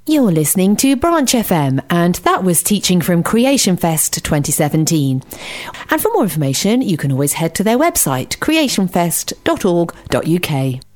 You're listening to Branch FM, and that was teaching from Creation Fest 2017. And for more information, you can always head to their website, creationfest.org.uk.